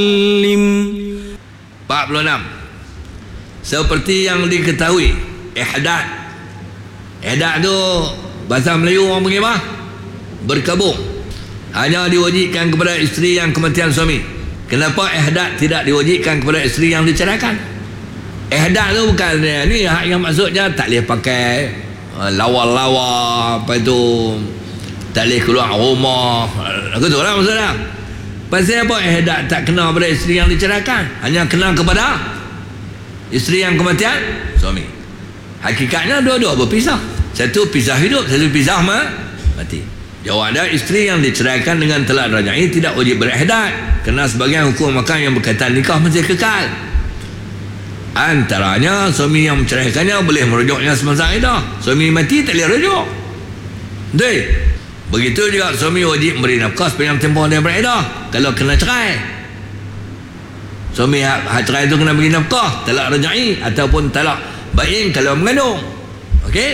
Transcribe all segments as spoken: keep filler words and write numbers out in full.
empat puluh enam. Seperti yang diketahui, ihdath. Ihdath tu bahasa Melayu orang panggil apa? Berkabung. Hanya diwajibkan kepada isteri yang kematian suami. Kenapa ihdath tidak diwajibkan kepada isteri yang diceraikan? Ihdath tu bukan ni yang maksudnya tak boleh pakai lawa-lawa, apa itu, tak boleh keluar rumah. Betul lah maksudnya. Pasal apa ihdath tak kena kepada isteri yang diceraikan, hanya kena kepada isteri yang kematian suami. Hakikatnya dua-dua berpisah. Satu pisah hidup, satu pisah mati. Jawab dia, isteri yang diceraikan dengan talak raj'i tidak wajib berihdath, kerana sebagian hukum makan yang berkaitan nikah masih kekal. Antaranya suami yang menceraikannya boleh merujuknya semasa iddah. Suami mati tak boleh rujuk. Betul? Begitu juga suami wajib memberi nafkah sepanjang tempoh dia beriddah kalau kena cerai. Suami hak, hak cerai itu kena beri nafkah, talak raj'i ataupun talak bain kalau mengandung. Okey?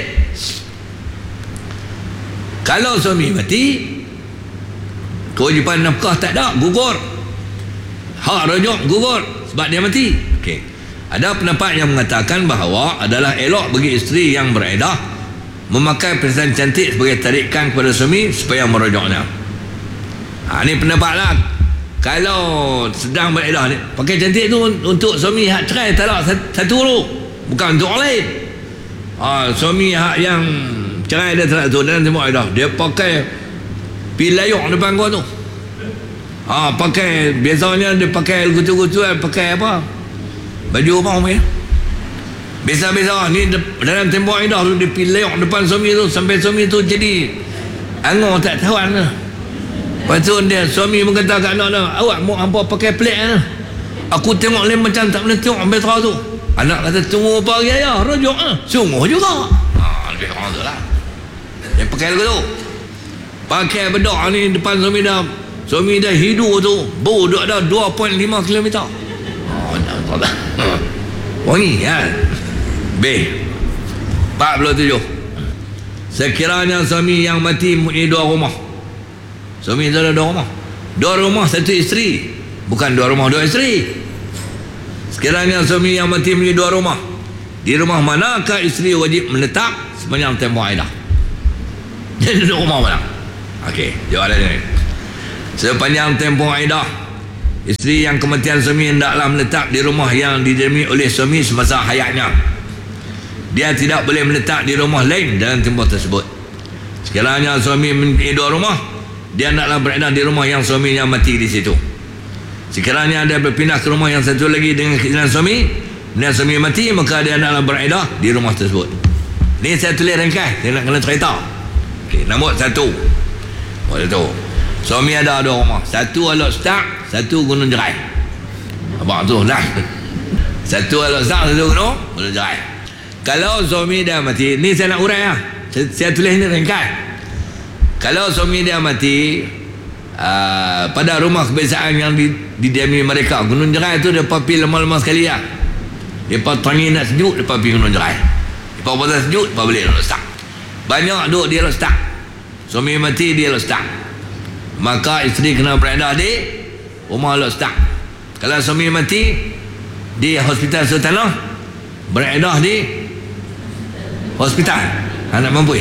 Kalau suami mati, kewajipan nafkah tak ada, gugur. Hak rujuk gugur sebab dia mati. Okey. Ada pendapat yang mengatakan bahawa adalah elok bagi isteri yang beriddah memakai perhiasan cantik sebagai tarikan kepada suami supaya merujuknya. Ha, ni pendapat lah. Kalau sedang beriddah ni, pakai cantik tu untuk suami hak cerai talak satu dulu, bukan untuk orang lain. Ha, suami hak yang cerai dia talak tu dalam tempoh iddah, dia pakai pilayuk depan gua tu. Ha, pakai, biasanya dia pakai gutu-gutu, pakai apa? Baju apa orang ya? Biasa-biasa ni dalam tempoh iddah tu dia pilayuk depan suami tu sampai suami tu jadi angor tak tahan lah. Lepas tu dia, suami berkata kat anak dia, awak mau hampa pakai pelik lah. Aku tengok lain macam tak boleh tengok ambil terang tu. Anak kata tunggu apa lagi ayah, rujuk lah. Sungguh juga. Ha, lebih kurang tu lah. Dia pakai lagu tu. Pakai bedak ni depan suami dah. Suami dah hidup tu. Bau duduk dah dua perpuluhan lima kilometer. Oh, tak tak. Wangi kan? B. empat puluh tujuh. Sekiranya suami yang mati mempunyai dua rumah. Suami itu ada dua rumah. Dua rumah satu isteri, bukan dua rumah dua isteri. Sekiranya suami yang mati mempunyai dua rumah, di rumah manakah isteri wajib menetap sepanjang tempoh iddah? Jadi dua rumah mana? Okey, jawapan dia. Sepanjang tempoh iddah, isteri yang kematian suami hendaklah menetap di rumah yang didiami oleh suami semasa hayatnya. Dia tidak boleh menetap di rumah lain dalam tempoh tersebut. Sekiranya suami mempunyai dua rumah, dia hendaklah beriddah di rumah yang suaminya mati di situ. Sekiranya dia berpindah ke rumah yang satu lagi dengan keizinan suami, dan suami mati, maka dia hendaklah beriddah di rumah tersebut. Ni saya tulis ringkas, saya nak kena cerita. Okey, nombor satu. Nombor satu. Suami ada dua rumah. Satu Alok Setak, satu Gunung Jerai. Abang tu dah. Satu Alok Setak, satu Gunung Gunung Jerai. Kalau suami dia mati, ni saya nak urai lah. Saya, saya tulis ni ringkas. Kalau suami dia mati uh, pada rumah kebiasaan yang didiami mereka, Gunung Jerai tu depa pergi lemah-lemah sekali lah. Depa tangi nak sejuk, depa pergi Gunung Jerai. Depa pasal sejuk, depa balik Alok Setak. Banyak duduk di Alok Setak. Suami mati di Alok Setak, maka isteri kena beriddah di rumah Alok Setak. Kalau suami mati di Hospital Sultanah, beriddah di hospital anak mampu.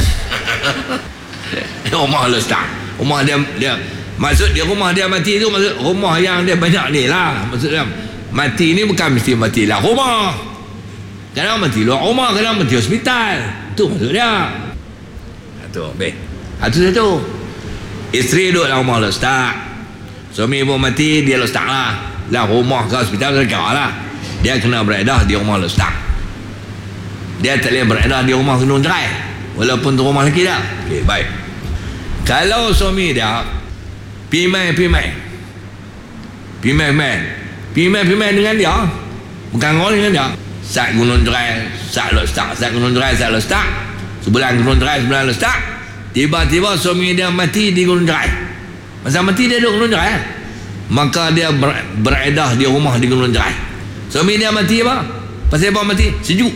Rumah Alok Setak. Rumah dia, dia maksud dia rumah dia mati tu, maksud rumah yang dia banyak ni lah. Maksud dia mati ni bukan mesti mati lah rumah. Kadang mati luar rumah, kadang mati hospital. Itu maksud dia. Itu baik. Itu satu. Isteri duduk dalam rumah Alok Setak, suami pun mati, dia Alok Setak lah. Lah rumah ke hospital dekat lah. Dia kena beriddah di rumah Alok Setak. Dia tak boleh beriddah di rumah Gunung Jerai, walaupun tu rumah lelaki dah. Okey, baik. Kalau suami dia pimai-pimai Pimai-pimai Pimai-pimai dengan dia, bukan orang dengan dia, sat Gunung Jerai, sat Alok Setak, sat Gunung Jerai, sat Alok Setak, sebelah Gunung Jerai, sebelah Alok Setak. Tiba-tiba suami dia mati di Gunung Jerai. Masa mati dia duduk Gunung Jerai, maka dia ber, beriddah di rumah di Gunung Jerai. Suami dia mati apa? Pasal apa mati? Sejuk.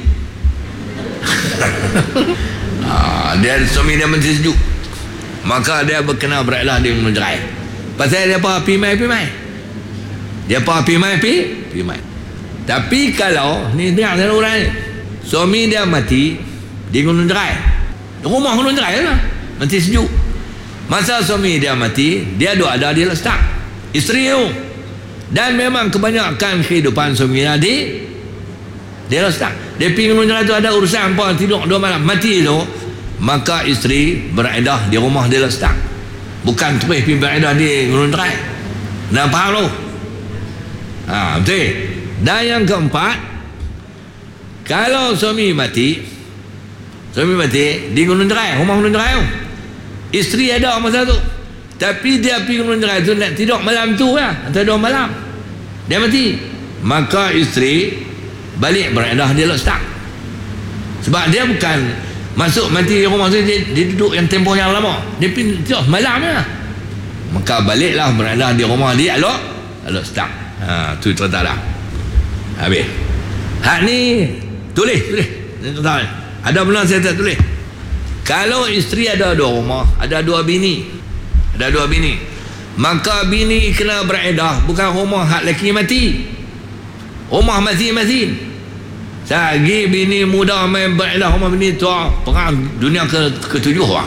ha, dia suami dia mati sejuk, maka dia berkena beriddah di Gunung Jerai. Pasal dia apa? Pimai-pimai. Dia apa pi mai pi? Pi mai. Tapi kalau ni dengar saya orang ni. Suami dia mati di Gunung Jerai. Rumah Gunung Jerai lah. Mati sejuk. Masa suami dia mati, dia duk ada di Lestak. Isteri tu. Dan memang kebanyakan kehidupan suami dia di di Lestak. Dia pergi Gunung Jerai tu ada urusan apa, tidur dua malam, mati tu. Maka isteri beredah di rumah di Lestak. Bukan terus pergi beredah di Gunung Jerai. Nak faham tu? Ha, betul. Dan yang keempat, kalau suami mati, suami mati di Gunung Jerai, rumah Gunung Jerai tu, isteri ada masa tu, tapi dia pergi Gunung Jerai tu nak tidur malam tu lah, atau dua malam, dia mati. Maka isteri balik beredah di Lestak. Sebab dia bukan masuk mati di rumah tu, dia, dia duduk yang tempoh yang lama, dia pergi tidur malam lah. Maka baliklah beredah di rumah dia Lestak. Ha, tu cerita dah. Habis. Hak ni tulis, tulis. Ni cerita ni. Ada benar saya tak tulis. Kalau isteri ada dua rumah, ada dua bini. Ada dua bini. Maka bini kena beredah, bukan rumah hak lelaki mati. Rumah masing-masing. Sagi bini muda main beredah rumah bini tua, perang dunia ke ketujuh lah.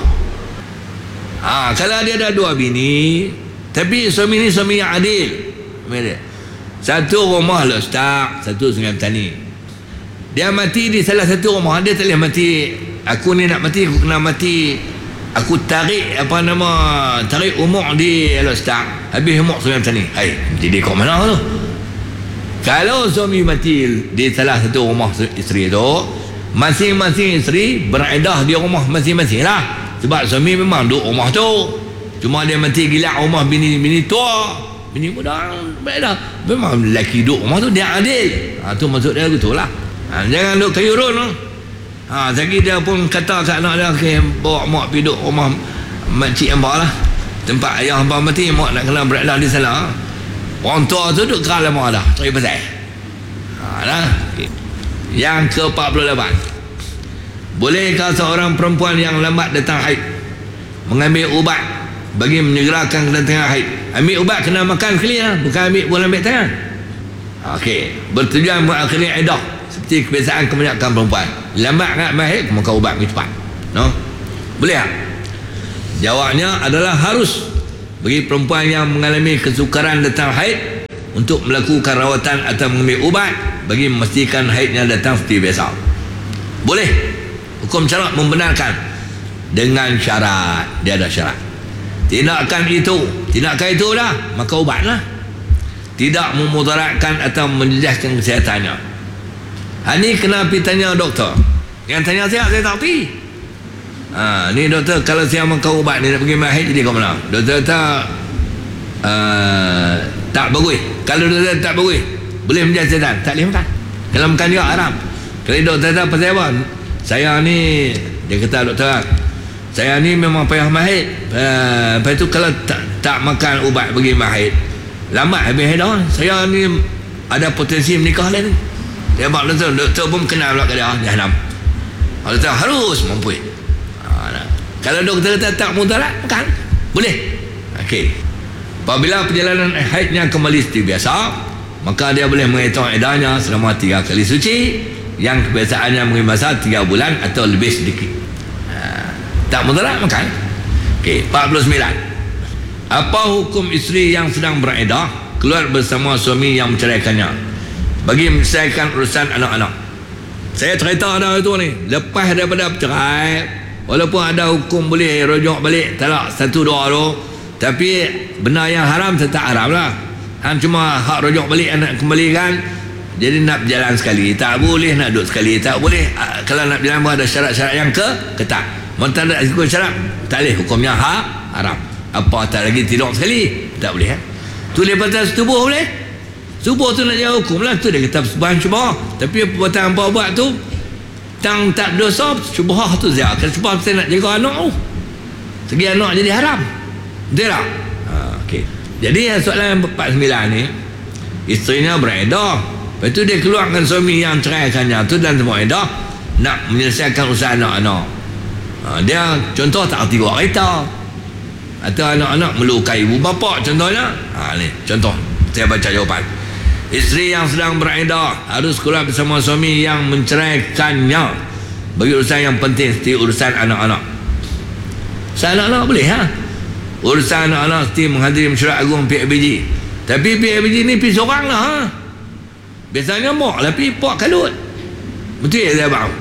Ha, kalau dia ada dua bini, tapi suami ni suami yang adil. Dia. Satu rumah Lestak, satu Sungai Petani. Dia mati di salah satu rumah. Dia tak boleh mati, aku ni nak mati, aku kena mati, aku tarik apa nama, tarik umur di Lestak, habis umur Sungai Petani. Hai, jadi kau mana tu? Kalau suami mati di salah satu rumah isteri tu, masing-masing isteri beredah di rumah masing-masing lah. Sebab suami memang duduk rumah tu, cuma dia mati gila rumah bini-bini tua, bini muda beredah. Memang lelaki duduk rumah tu dia adil. Ha, tu maksud dia betul lah. Ha, jangan duduk kayu run tu. Ha, lagi dia pun kata kat anak dia, okay, bawa mak pergi duduk rumah makcik hamba lah, tempat ayah hamba mati, mak nak kena beredah di sana. Orang tua tu duduk keras lama dah, tak pasal. Ha, dah. Okay. Yang ke empat puluh lapan, bolehkah seorang perempuan yang lambat datang haid mengambil ubat bagi menyegerakan kedatangan haid? Ambil ubat kena makan sekali lah, bukan ambil bulan ambil tangan. Okey, bertujuan mengakhiri iddah seperti kebiasaan kebanyakan perempuan. Lambat nak haid, makan ubat lebih cepat. No? Boleh tak? Jawabnya adalah harus bagi perempuan yang mengalami kesukaran datang haid untuk melakukan rawatan atau mengambil ubat bagi memastikan haidnya datang seperti biasa. Boleh. Hukum syarak membenarkan dengan syarat. Dia ada syarat. Tindakan itu, tindakan itu dah, maka ubatlah. Tidak memudaratkan atau menjejaskan kesehatannya. Ha, ni kena pergi tanya doktor. Yang tanya saya, saya tak pergi. Ha, ni doktor, kalau saya makan ubat ni nak pergi mahid, jadi kau mana? Doktor tak uh, tak bagus. Kalau doktor tak bagus, boleh menjadi setan, tak boleh makan. Kalau makan juga haram. Kalau doktor tak pasal apa? Saya ni, dia kata doktor, saya ni memang payah mahid. Uh, lepas tu kalau tak, tak makan ubat bagi mahid, lambat habis haid dah. Saya ni ada potensi menikah lain. Dia buat doktor, doktor pun kenal pula ke dia, jahanam. Doktor harus mampu. Kalau doktor kata tak mudarat, makan. Boleh. Okey. Apabila perjalanan haidnya kembali seperti biasa, maka dia boleh menghitung iddahnya selama tiga kali suci, yang kebiasaannya mengambil masa tiga bulan atau lebih sedikit. Ha, tak mudarat, makan. Okey, empat puluh sembilan. Apa hukum isteri yang sedang beriddah keluar bersama suami yang menceraikannya bagi menyelesaikan urusan anak-anak? Saya cerita ada itu ni, lepas daripada bercerai, walaupun ada hukum boleh rujuk balik talak satu dua tu, tapi benda yang haram tetap haram lah. Han cuma hak rujuk balik nak kembalikan, jadi nak berjalan sekali tak boleh, nak duduk sekali tak boleh. Kalau nak berjalan ada syarat-syarat yang ke ketat. Mentang tak ikut syarat, tak boleh, hukumnya hak haram. Apa tak lagi tidur sekali, tak boleh. Eh? Tu daripada setubuh boleh. Subuh tu nak jauh hukum lah, tu dia kata sebahan syubhah. Tapi perbuatan apa buat tu tang tak dosa, syubhah tu saya. Kalau syubhah saya nak jaga anak tu, segi anak jadi haram. Betul tak? Ha, okay. Jadi soalan empat puluh sembilan ni, isterinya bereddah, lepas tu dia keluarkan suami yang ceraikannya tu dan semua eddah nak menyelesaikan usaha anak-anak. Ha, dia contoh tak erti buat kereta, atau anak-anak melukai ibu bapa contohnya. Ha, ni contoh Saya baca jawapan. Isteri yang sedang beriddah harus keluar bersama suami yang menceraikannya bagi urusan yang penting seperti urusan anak-anak. Urusan anak-anak boleh ha? Urusan anak-anak seperti menghadiri mesyuarat agung P A B G. Tapi P A B G ni pergi seorang lah ha? Biasanya mak lah pergi pak kalut. Betul ya saya faham?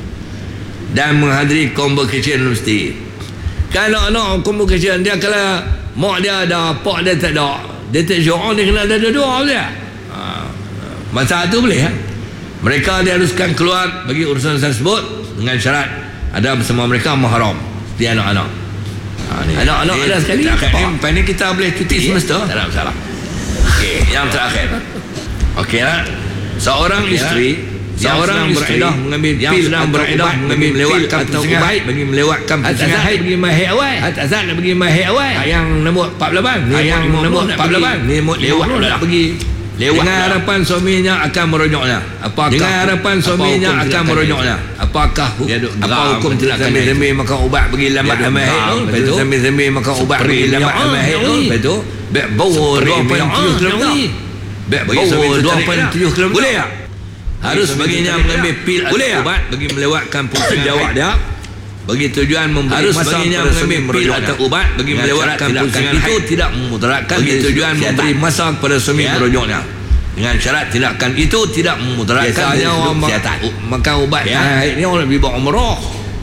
Dan menghadiri convocation universiti. Kalau anak convocation dia, kalau mak dia ada, pak dia tak ada, dia tak seorang, dia kena ada dua-dua dia. Ha. Masa tu boleh ha? Mereka diharuskan keluar bagi urusan tersebut dengan syarat ada bersama mereka mahram seperti anak-anak. Ha, anak-anak ada sekali. Lepas ni kita boleh cuti semesta. Tak ada masalah. Okey, yang terakhir. Okey lah. Seorang isteri, seorang beriddah mengambil yang pil sedang beriddah mengambil melewatkan atau ubat bagi melewatkan pusingan haid bagi mahir awal. Azan nak pergi mahir awal. Yang nombor empat puluh lapan, yang nombor empat puluh lapan ni lewat nak pergi lewat dengan harapan suaminya akan merujuknya. Apakah dengan harapan suaminya akan merujuknya? Apakah apa hukum tidak akan sambil makan ubat bagi lambat hamil tu? Betul. Sambil makan ubat bagi lambat hamil tu. Betul. Bek bawa dua puluh tujuh kilometer. Bek bawa dua puluh tujuh kilometer. Boleh tak? Harus baginya mengambil pil atau ubat bagi melewatkan pusingan jawab dia. Bagi tujuan memberi harus baginya mengambil pil atau ubat bagi melewatkan pusingan itu tidak memudaratkan bagi tujuan memberi masa kepada suami merujuknya. Dengan syarat tindakan itu tidak memudaratkan. Biasanya orang makan ubat haid ni orang pergi buat umrah.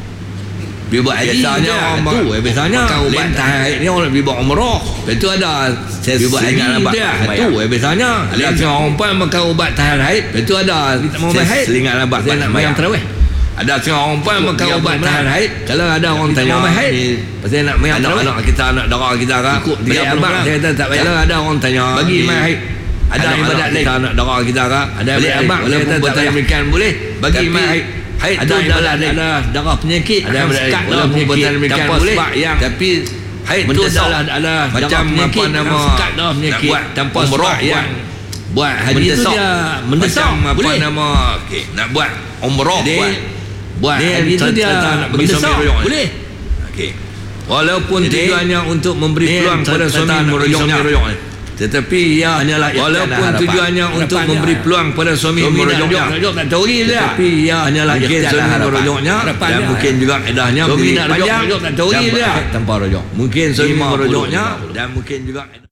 Pergi buat haji. Biasanya orang tu biasanya makan ubat haid ni orang pergi buat umrah. Lepas tu ada pergi buat haji dia. Tu biasanya ada orang perempuan makan ubat tahan haid. Lepas tu ada mau haid selingat lambat saya nak bayang tarawih. Ada setengah orang pun makan ubat tahan haid. Kalau ada orang tanya haid pasal nak mayang anak-anak kita, anak dara kita kan ikut dia abang saya kata tak payah. Kalau ada orang tanya bagi mai haid, ada ibadat lain anak dara kita kan ada abang saya kata tak payah berikan boleh bagi mai haid. Haid ada ibadat lain, ada darah penyakit, ada sekat dalam penyakit berikan boleh. Tapi haid tu adalah adalah macam apa nama sekat dalam penyakit tanpa sebab yang buat haji tu dia mendesak apa nama nak buat umrah buat buat haji tu dia mendesak boleh. Okey. Walaupun jadi, tujuannya untuk memberi peluang kepada suami merujuknya, tetapi ia hanyalah walaupun tujuannya untuk memberi peluang kepada suami merujuknya, tetapi ia hanyalah ikhtiar merujuknya dan mungkin juga edahnya suami nak rujuk tak tahu dia tanpa rujuk. Mungkin suami merujuknya dan mungkin juga